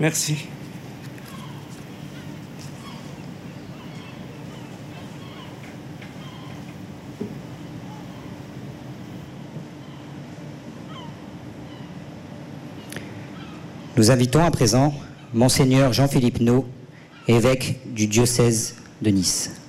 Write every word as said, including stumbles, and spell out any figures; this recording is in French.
Merci. Nous invitons à présent Monseigneur Jean-Philippe Naud, évêque du diocèse de Nice.